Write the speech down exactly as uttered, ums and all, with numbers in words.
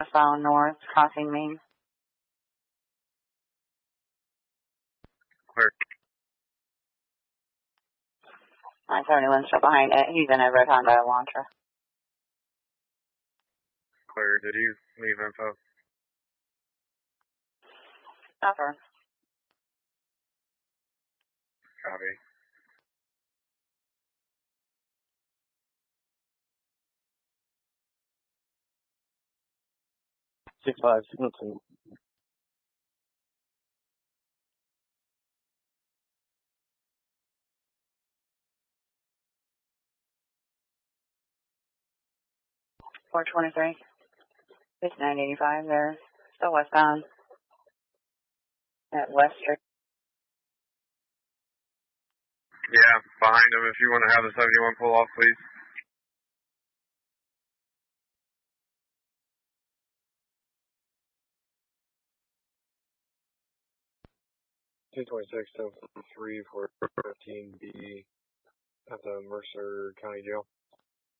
westbound north, crossing Main. Clear. nine seventy-one still behind it. He's in a red Honda Elantra. Clear. Did you leave info? Upper. Copy. Six five, signal two. four twenty-three. It's nine eighty-five there. Still westbound. At West Street. Yeah, behind him. If you want to have the seventy-one pull off, please. two twenty-six to three for fifteen B at the Mercer County Jail.